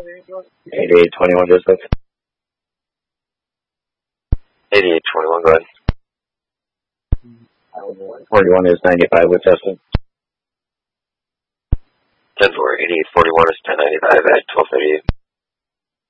8821, Joseph. 8821, go ahead. 41 is 95 with Justin. 10-4, 8841 is 1095 at 1238.